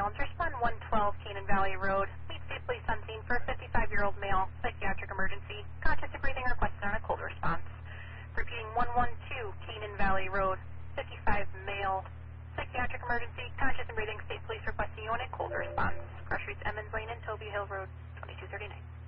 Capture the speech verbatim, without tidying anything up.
ambulance. Respond one twelve Canaan Valley Road. Meet State Police on scene for a fifty-five-year-old male. Psychiatric emergency. Conscious and breathing requested on a cold response. Repeating one one two Canaan Valley Road. fifty-five male. Psychiatric emergency. Conscious and breathing. State Police requesting you on a cold response. Crush Streets, Emmons Lane, and Toby Hill Road. twenty-two thirty-nine.